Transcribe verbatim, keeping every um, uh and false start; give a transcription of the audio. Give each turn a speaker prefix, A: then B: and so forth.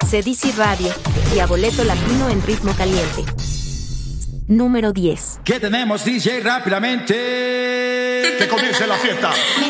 A: Cedici Radio, Diaboleto Latino en ritmo caliente. Número diez.
B: ¿Qué tenemos, D J? Rápidamente.
C: Que comience la fiesta.